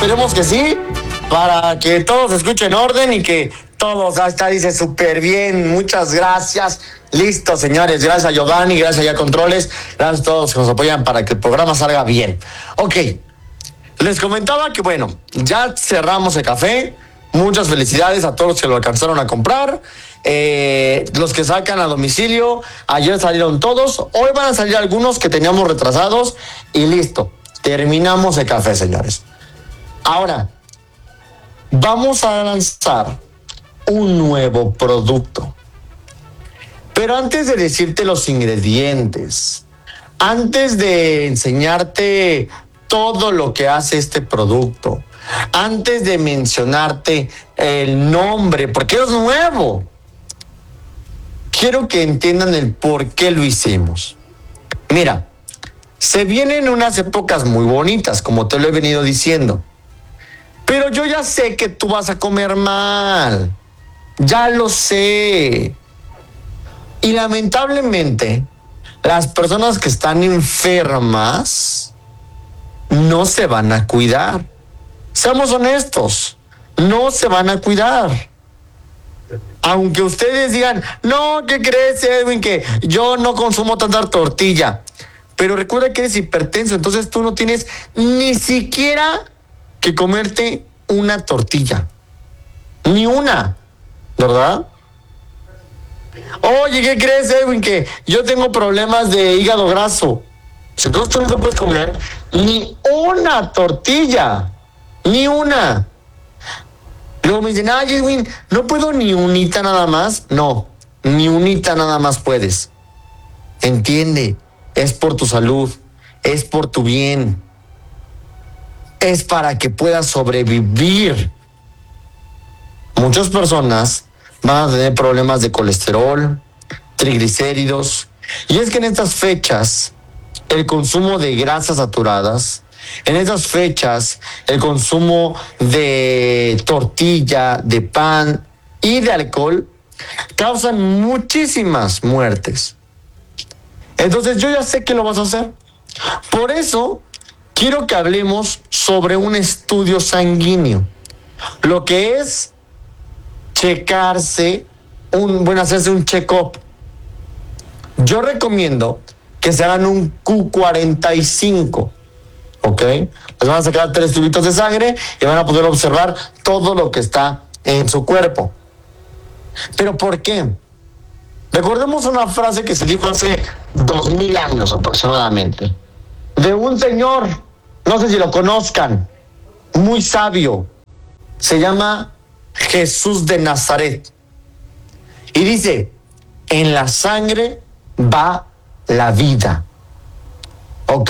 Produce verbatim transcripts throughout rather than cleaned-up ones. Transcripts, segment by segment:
esperemos que sí, para que todos escuchen orden y que todos, hasta dice súper bien, muchas gracias. Listo, señores, gracias a Giovanni, gracias a Controles, gracias a todos que nos apoyan para que el programa salga bien. Ok, les comentaba que bueno, ya cerramos el café. Muchas felicidades a todos los que lo alcanzaron a comprar. Eh, los que sacan a domicilio, ayer salieron todos, hoy van a salir algunos que teníamos retrasados y listo, terminamos el café, señores. Ahora, vamos a lanzar un nuevo producto. Pero antes de decirte los ingredientes, antes de enseñarte todo lo que hace este producto, antes de mencionarte el nombre, porque es nuevo, quiero que entiendan el por qué lo hicimos. Mira, se vienen unas épocas muy bonitas, como te lo he venido diciendo. Pero yo ya sé que tú vas a comer mal. Ya lo sé. Y lamentablemente, las personas que están enfermas no se van a cuidar. Seamos honestos, no se van a cuidar. Aunque ustedes digan, no, ¿qué crees, Edwin? Que yo no consumo tanta tortilla. Pero recuerda que eres hipertenso, entonces tú no tienes ni siquiera que comerte una tortilla. Ni una, ¿verdad? Oye, ¿qué crees, Edwin? Que yo tengo problemas de hígado graso. Entonces tú no te puedes comer ni una tortilla. Ni una. Luego me dicen, ay, Edwin, ¿no puedo ni unita nada más? No, ni unita nada más puedes. Entiende, es por tu salud, es por tu bien. Es para que puedas sobrevivir. Muchas personas van a tener problemas de colesterol, triglicéridos. Y es que en estas fechas, el consumo de grasas saturadas, en esas fechas, el consumo de tortilla, de pan y de alcohol causan muchísimas muertes. Entonces yo ya sé que lo vas a hacer. Por eso quiero que hablemos sobre un estudio sanguíneo. Lo que es checarse, un, bueno, hacerse un check-up. Yo recomiendo que se hagan un Q cuarenta y cinco. ¿Ok? Les van a sacar tres tubitos de sangre y van a poder observar todo lo que está en su cuerpo. ¿Pero por qué? Recordemos una frase que se dijo hace dos mil años aproximadamente, de un señor, no sé si lo conozcan, muy sabio, se llama Jesús de Nazaret. Y dice, en la sangre va la vida. Ok.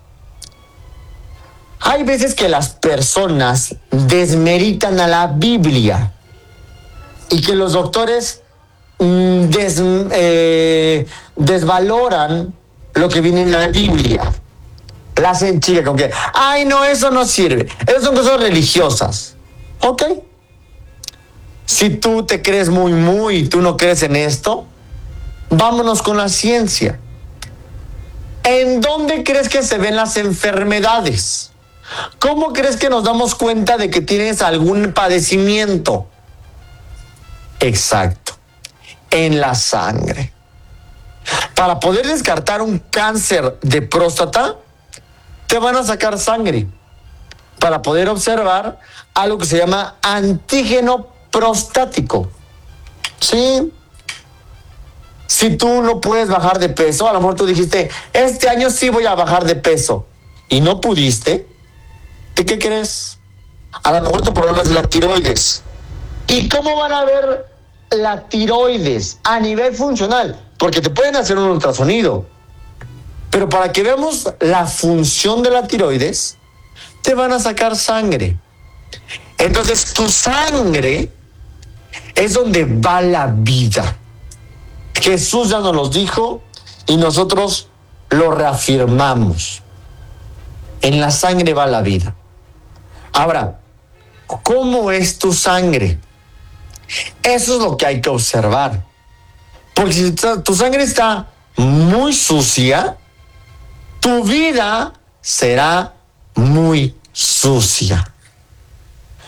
Hay veces que las personas desmeritan a la Biblia y que los doctores mm, des, eh, desvaloran lo que viene en la Biblia. La hacen chica con que, ay, no, eso no sirve. Esas son cosas religiosas. Ok. Si tú te crees muy, muy, tú no crees en esto, vámonos con la ciencia. ¿En dónde crees que se ven las enfermedades? ¿Cómo crees que nos damos cuenta de que tienes algún padecimiento? Exacto, en la sangre. Para poder descartar un cáncer de próstata, te van a sacar sangre. Para poder observar algo que se llama antígeno prostático. ¿Sí? Si tú no puedes bajar de peso, a lo mejor tú dijiste, este año sí voy a bajar de peso, y no pudiste, ¿de qué crees? A lo mejor tu problema es la tiroides. ¿Y cómo van a ver la tiroides a nivel funcional? Porque te pueden hacer un ultrasonido. Pero para que veamos la función de la tiroides, te van a sacar sangre. Entonces tu sangre es donde va la vida. Jesús ya nos lo dijo y nosotros lo reafirmamos. En la sangre va la vida. Ahora, ¿cómo es tu sangre? Eso es lo que hay que observar. Porque si tu sangre está muy sucia, tu vida será muy sucia.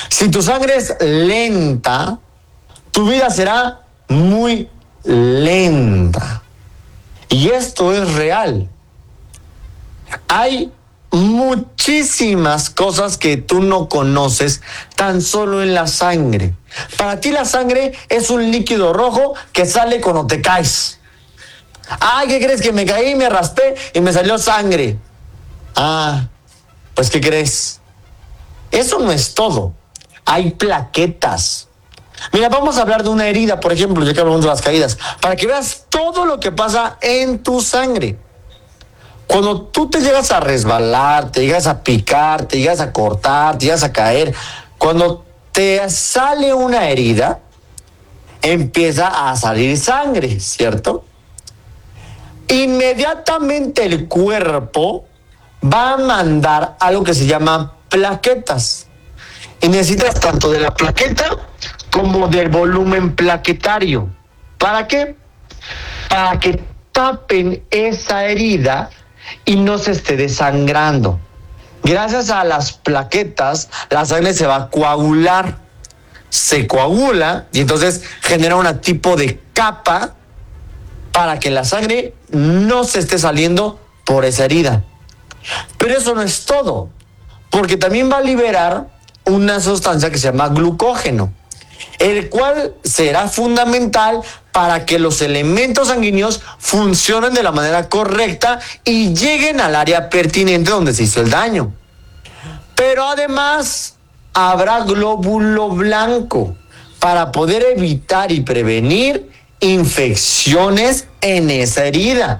Si tu sangre es lenta, tu vida será muy lenta. Y esto es real. Hay muchísimas cosas que tú no conoces tan solo en la sangre. Para ti la sangre es un líquido rojo que sale cuando te caes. Ay, ¿qué crees? Que me caí, me raspé y me salió sangre. Ah, pues ¿qué crees? Eso no es todo. Hay plaquetas. Mira, vamos a hablar de una herida, por ejemplo, ya que hablamos de las caídas, para que veas todo lo que pasa en tu sangre. Cuando tú te llegas a resbalar, te llegas a picar, te llegas a cortar, te llegas a caer, cuando te sale una herida, empieza a salir sangre, ¿cierto? Inmediatamente el cuerpo va a mandar algo que se llama plaquetas. Y necesitas tanto de la plaqueta como del volumen plaquetario. ¿Para qué? Para que tapen esa herida y no se esté desangrando. Gracias a las plaquetas, la sangre se va a coagular. Se coagula y entonces genera un tipo de capa para que la sangre no se esté saliendo por esa herida. Pero eso no es todo, porque también va a liberar una sustancia que se llama glucógeno, el cual será fundamental para que los elementos sanguíneos funcionen de la manera correcta y lleguen al área pertinente donde se hizo el daño. Pero además habrá glóbulo blanco para poder evitar y prevenir infecciones en esa herida.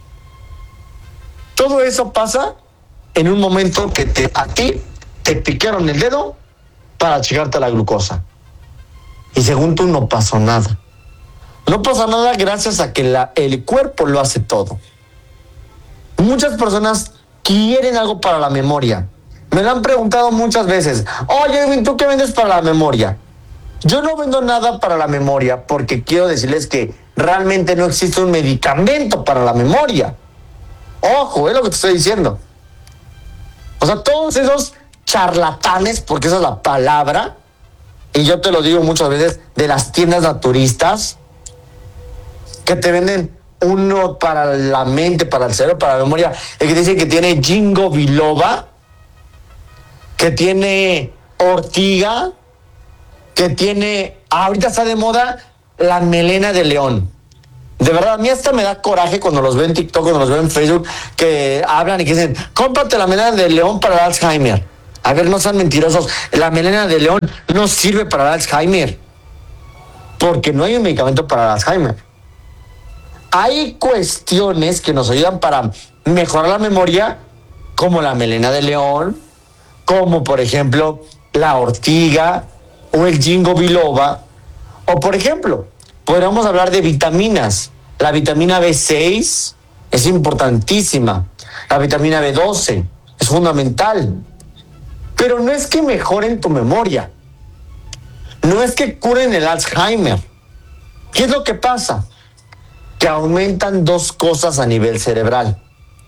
Todo eso pasa en un momento que te, a ti te picaron el dedo para checarte la glucosa. Y según tú no pasó nada. No pasa nada gracias a que la, el cuerpo lo hace todo. Muchas personas quieren algo para la memoria. Me lo han preguntado muchas veces. Oye, ¿tú qué vendes para la memoria? Yo no vendo nada para la memoria porque quiero decirles que realmente no existe un medicamento para la memoria. Ojo, es lo que te estoy diciendo. O sea, todos esos charlatanes, porque esa es la palabra, y yo te lo digo muchas veces, de las tiendas naturistas, que te venden uno para la mente, para el cerebro, para la memoria, el que dice que tiene ginkgo biloba, que tiene ortiga, que tiene, ahorita está de moda la melena de león. De verdad, a mí hasta me da coraje cuando los veo en TikTok, cuando los veo en Facebook, que hablan y que dicen, cómprate la melena de león para el Alzheimer. A ver, no sean mentirosos. La melena de león no sirve para el Alzheimer. Porque no hay un medicamento para el Alzheimer. Hay cuestiones que nos ayudan para mejorar la memoria, como la melena de león, como por ejemplo la ortiga o el ginkgo biloba, o por ejemplo, podríamos hablar de vitaminas. La vitamina B seis es importantísima, la vitamina B doce es fundamental, pero no es que mejoren tu memoria, no es que curen el Alzheimer. ¿Qué es lo que pasa? Que aumentan dos cosas a nivel cerebral: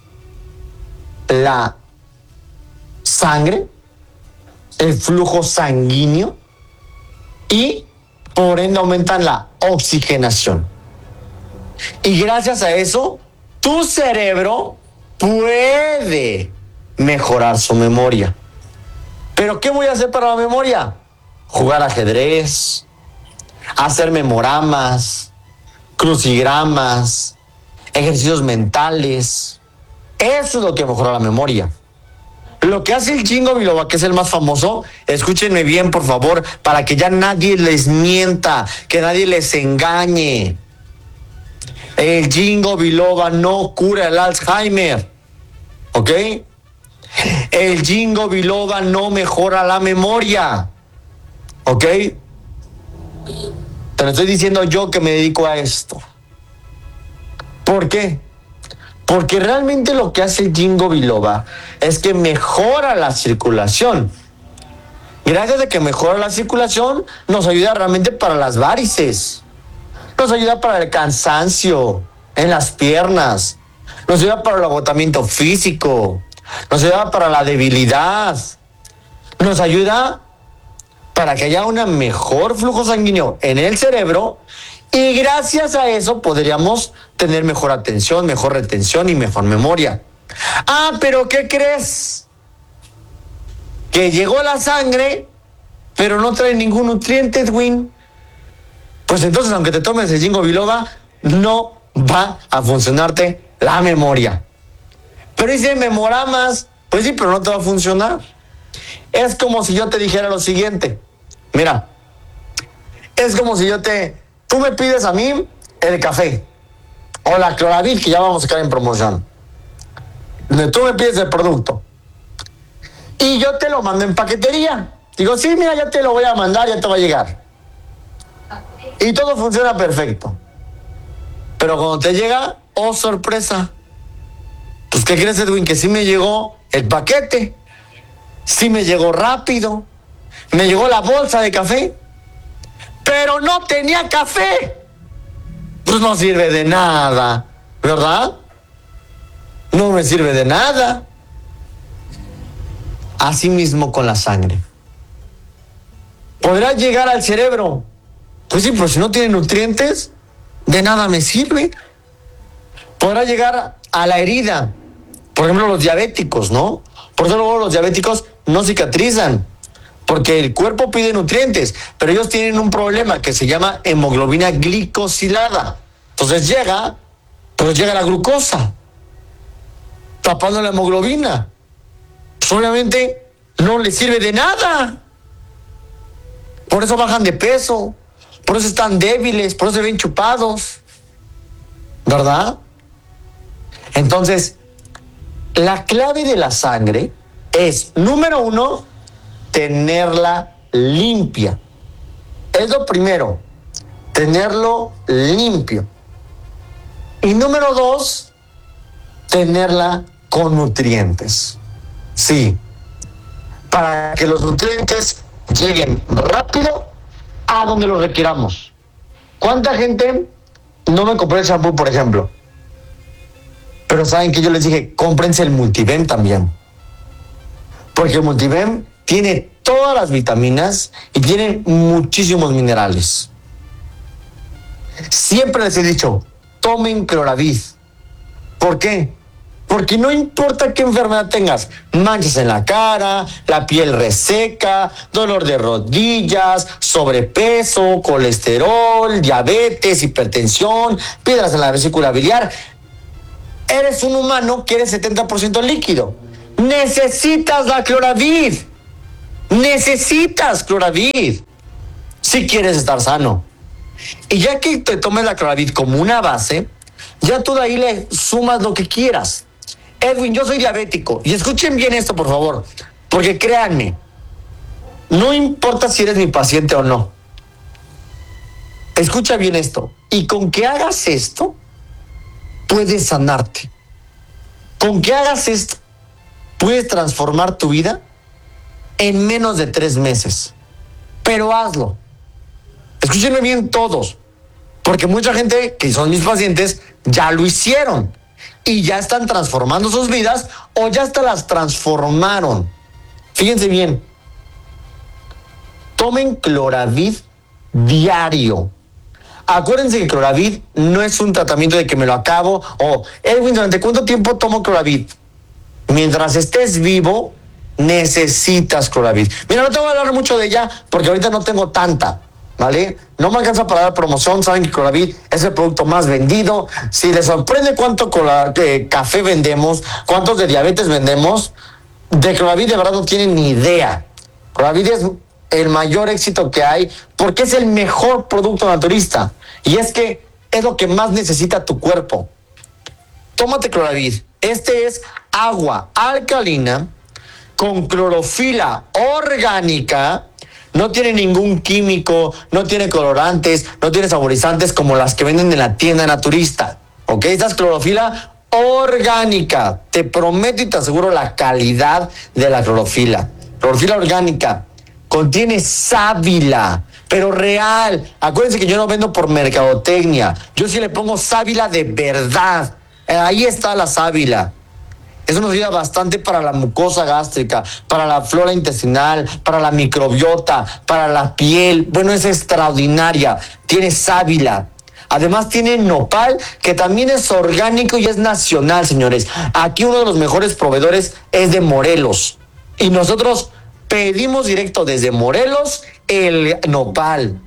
la sangre, el flujo sanguíneo, y por ende aumentan la oxigenación. Y gracias a eso, tu cerebro puede mejorar su memoria. ¿Pero qué voy a hacer para la memoria? Jugar ajedrez, hacer memoramas, crucigramas, ejercicios mentales. Eso es lo que mejora la memoria. Lo que hace el ginkgo biloba, que es el más famoso, escúchenme bien, por favor, para que ya nadie les mienta, que nadie les engañe. El ginkgo biloba no cura el Alzheimer, ¿ok? El ginkgo biloba no mejora la memoria, ¿ok? Te lo estoy diciendo yo que me dedico a esto. ¿Por qué? Porque realmente lo que hace el ginkgo biloba es que mejora la circulación. Gracias a que mejora la circulación, nos ayuda realmente para las varices. Nos ayuda para el cansancio en las piernas. Nos ayuda para el agotamiento físico. Nos ayuda para la debilidad. Nos ayuda para que haya un mejor flujo sanguíneo en el cerebro y gracias a eso podríamos tener mejor atención, mejor retención y mejor memoria. Ah, pero ¿qué crees? Que llegó la sangre, pero no trae ningún nutriente, Edwin. Pues entonces, aunque te tomes el Ginkgo biloba, no va a funcionarte la memoria. Pero dice memoramas, pues sí, pero no te va a funcionar. Es como si yo te dijera lo siguiente. Mira, es como si yo te... Tú me pides a mí el café o la Cloravit, que ya vamos a sacar en promoción. Tú me pides el producto y yo te lo mando en paquetería. Digo, sí, mira, ya te lo voy a mandar, ya te va a llegar. Y todo funciona perfecto. Pero cuando te llega, oh, sorpresa. Pues, ¿qué crees, Edwin? Que sí me llegó el paquete. Sí me llegó rápido. Me llegó la bolsa de café. Pero no tenía café. Pues no sirve de nada, ¿verdad? No me sirve de nada. Así mismo con la sangre. Podrá llegar al cerebro. Pues sí, pero si no tiene nutrientes, de nada me sirve. Podrá llegar a la herida. Por ejemplo, los diabéticos, ¿no? Por eso luego los diabéticos no cicatrizan. Porque el cuerpo pide nutrientes, pero ellos tienen un problema que se llama hemoglobina glicosilada. Entonces llega, pues llega la glucosa, tapando la hemoglobina. Pues obviamente no les sirve de nada. Por eso bajan de peso, por eso están débiles, por eso se ven chupados, ¿verdad? Entonces, la clave de la sangre es, número uno, tenerla limpia. Es lo primero, tenerlo limpio. Y número dos, tenerla con nutrientes. Sí, para que los nutrientes lleguen rápido a donde los requiramos. ¿Cuánta gente no me compró el shampoo, por ejemplo? Pero saben que yo les dije, cómprense el Multivem también. Porque el Multivem tiene todas las vitaminas y tiene muchísimos minerales. Siempre les he dicho, tomen Cloravit. ¿Por qué? Porque no importa qué enfermedad tengas, manchas en la cara, la piel reseca, dolor de rodillas, sobrepeso, colesterol, diabetes, hipertensión, piedras en la vesícula biliar. Eres un humano que eres setenta por ciento líquido. Necesitas la Cloravit. Necesitas Cloravit si quieres estar sano. Y ya que te tomes la Cloravit como una base, ya tú de ahí le sumas lo que quieras. Edwin, yo soy diabético. Y escuchen bien esto, por favor. Porque créanme, no importa si eres mi paciente o no. Escucha bien esto. Y con que hagas esto, puedes sanarte. Con que hagas esto, puedes transformar tu vida en menos de tres meses. Pero hazlo. Escúchenme bien todos. Porque mucha gente que son mis pacientes ya lo hicieron. Y ya están transformando sus vidas o ya hasta las transformaron. Fíjense bien. Tomen Cloravit diario. Acuérdense que Cloravit no es un tratamiento de que me lo acabo o, Edwin, ¿durante cuánto tiempo tomo Cloravit? Mientras estés vivo, necesitas Cloravit. Mira, no te voy a hablar mucho de ella porque ahorita no tengo tanta, ¿vale? No me alcanza para dar promoción. Saben que Cloravit es el producto más vendido. Si les sorprende cuánto cola, eh, café vendemos, cuántos de diabetes vendemos, de Cloravit de verdad no tienen ni idea. Cloravit es el mayor éxito que hay porque es el mejor producto naturista. Y es que es lo que más necesita tu cuerpo. Tómate Cloravit. Este es agua alcalina con clorofila orgánica. No tiene ningún químico, no tiene colorantes, no tiene saborizantes como las que venden en la tienda naturista. ¿Ok? Esta es clorofila orgánica. Te prometo y te aseguro la calidad de la clorofila. Clorofila orgánica. Contiene sábila, pero real. Acuérdense que yo no vendo por mercadotecnia. Yo sí le pongo sábila de verdad. Ahí está la sábila. Eso nos ayuda bastante para la mucosa gástrica, para la flora intestinal, para la microbiota, para la piel. Bueno, es extraordinaria. Tiene sábila. Además tiene nopal, que también es orgánico y es nacional, señores. Aquí uno de los mejores proveedores es de Morelos. Y nosotros pedimos directo desde Morelos el nopal.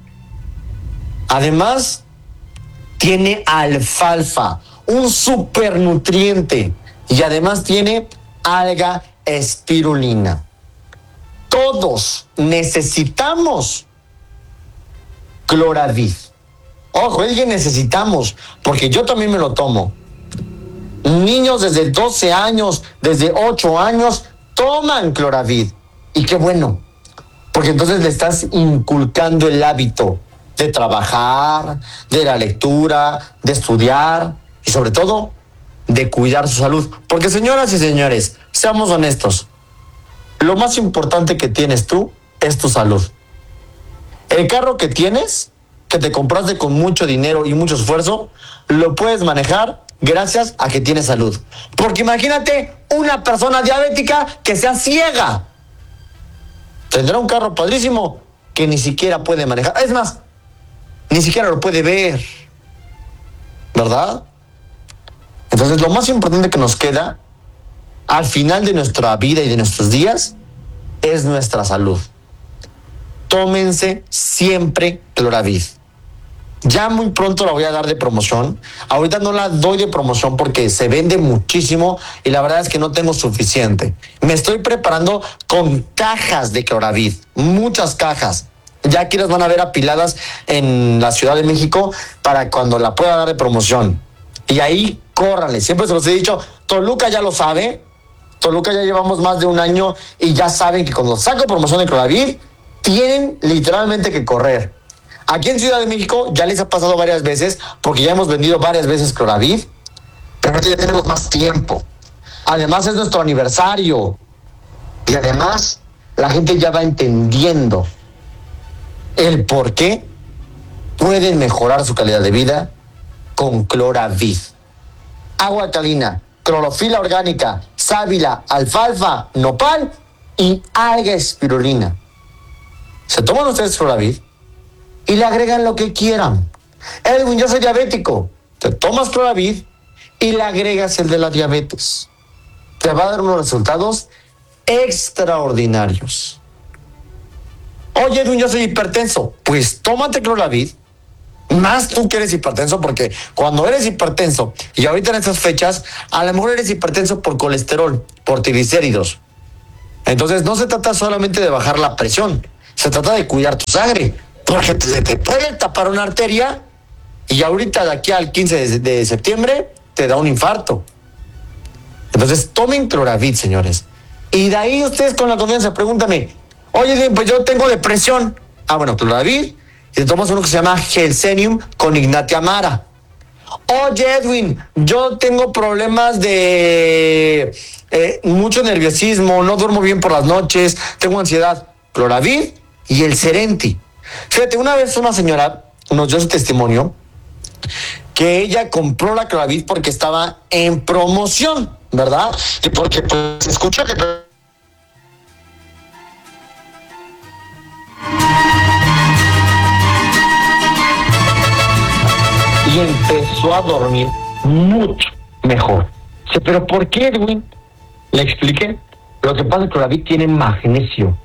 Además, tiene alfalfa, un supernutriente. Y además tiene alga espirulina. Todos necesitamos Cloravid. Ojo, es que necesitamos, porque yo también me lo tomo. Niños desde doce años, desde ocho años, toman Cloravid. Y qué bueno, porque entonces le estás inculcando el hábito de trabajar, de la lectura, de estudiar y sobre todo de cuidar su salud. Porque señoras y señores, seamos honestos, lo más importante que tienes tú es tu salud. El carro que tienes, que te compraste con mucho dinero y mucho esfuerzo, lo puedes manejar gracias a que tienes salud. Porque imagínate una persona diabética que sea ciega. Tendrá un carro padrísimo que ni siquiera puede manejar. Es más, ni siquiera lo puede ver. ¿Verdad? Entonces, lo más importante que nos queda al final de nuestra vida y de nuestros días es nuestra salud. Tómense siempre Cloravid. Ya muy pronto la voy a dar de promoción. Ahorita no la doy de promoción porque se vende muchísimo y la verdad es que no tengo suficiente. Me estoy preparando con cajas de Cloravid, muchas cajas. Ya aquí las van a ver apiladas en la Ciudad de México para cuando la pueda dar de promoción. Y ahí, córranle. Siempre se los he dicho, Toluca ya lo sabe. Toluca ya llevamos más de un año y ya saben que cuando saco promoción de Cloravid, tienen literalmente que correr. Aquí en Ciudad de México ya les ha pasado varias veces, porque ya hemos vendido varias veces Cloravid, pero ya tenemos más tiempo. Además es nuestro aniversario. Y además la gente ya va entendiendo el por qué pueden mejorar su calidad de vida con Cloravid. Agua alcalina, clorofila orgánica, sábila, alfalfa, nopal y alga espirulina. Se toman ustedes Cloravid y le agregan lo que quieran. Edwin, yo soy diabético. Te tomas Cloravid y le agregas el de la diabetes. Te va a dar unos resultados extraordinarios. Oye, Edwin, yo soy hipertenso. Pues tómate Cloravid. Más tú que eres hipertenso, porque cuando eres hipertenso, y ahorita en estas fechas, a lo mejor eres hipertenso por colesterol, por triglicéridos. Entonces no se trata solamente de bajar la presión, se trata de cuidar tu sangre, porque te, te puede tapar una arteria y ahorita de aquí al quince de, de septiembre te da un infarto. Entonces tomen Cloravid, señores. Y de ahí ustedes con la confianza, pregúntame, oye, pues yo tengo depresión. Ah, bueno, Cloravid. Y te tomas uno que se llama Gelsenium con Ignatia Mara. Oye, Edwin, yo tengo problemas de eh, mucho nerviosismo, no duermo bien por las noches, tengo ansiedad. Cloravid y el Serenti. Fíjate, una vez una señora nos dio su testimonio que ella compró la Cloravid porque estaba en promoción, ¿verdad? Y porque pues escucha que... Y empezó a dormir mucho mejor. Dice, ¿pero por qué, Edwin? Le expliqué. Lo que pasa es que Cloravid tiene magnesio.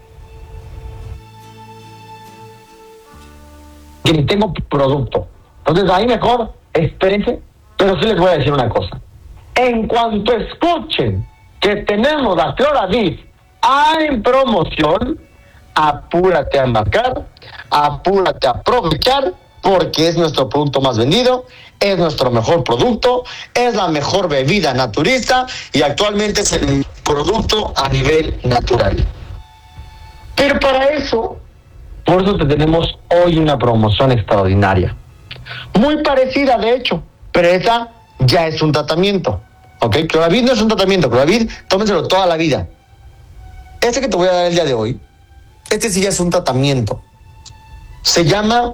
Y tengo producto. Entonces ahí mejor, espérense. Pero sí les voy a decir una cosa. En cuanto escuchen que tenemos la Cloravid en promoción, apúrate a embarcar, apúrate a aprovechar, porque es nuestro producto más vendido, es nuestro mejor producto, es la mejor bebida naturista y actualmente es el producto a nivel natural. Pero para eso, por eso te tenemos hoy una promoción extraordinaria. Muy parecida, de hecho, pero esa ya es un tratamiento. ¿Ok? Cloravid no es un tratamiento, Cloravid, tómenselo toda la vida. Este que te voy a dar el día de hoy, este sí ya es un tratamiento. Se llama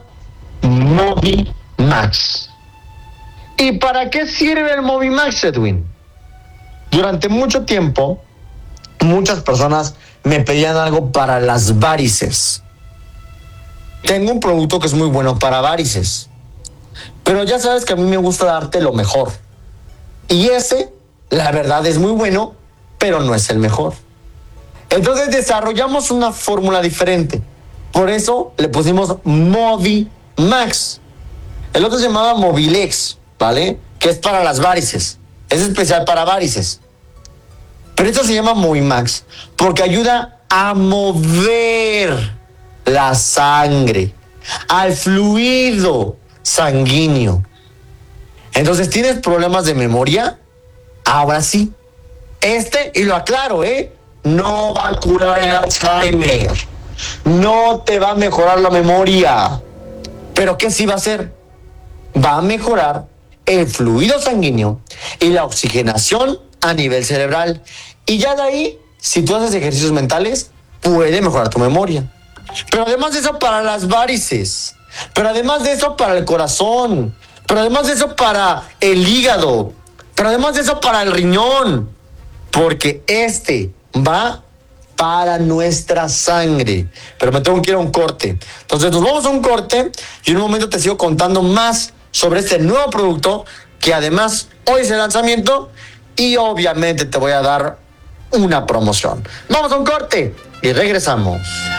Movimax. ¿Y para qué sirve el Movimax, Edwin? Durante mucho tiempo, muchas personas me pedían algo para las varices. Tengo un producto que es muy bueno para varices, pero ya sabes que a mí me gusta darte lo mejor. Y ese, la verdad, es muy bueno, pero no es el mejor. Entonces desarrollamos una fórmula diferente. Por eso le pusimos Movimax. El otro se llamaba Movilex, ¿vale? Que es para las varices. Es especial para varices. Pero esto se llama Movimax porque ayuda a mover la sangre, al fluido sanguíneo. Entonces, ¿tienes problemas de memoria? Ahora sí. Este, y lo aclaro, ¿eh? No va a curar el Alzheimer. No te va a mejorar la memoria. ¿Pero qué sí va a hacer? Va a mejorar el fluido sanguíneo y la oxigenación a nivel cerebral. Y ya de ahí, si tú haces ejercicios mentales, puede mejorar tu memoria. Pero además de eso, para las varices. Pero además de eso, para el corazón. Pero además de eso, para el hígado. Pero además de eso, para el riñón. Porque este va para nuestra sangre. Pero me tengo que ir a un corte. Entonces nos vamos a un corte y en un momento te sigo contando más sobre este nuevo producto que además hoy es el lanzamiento y obviamente te voy a dar una promoción. Vamos a un corte y regresamos.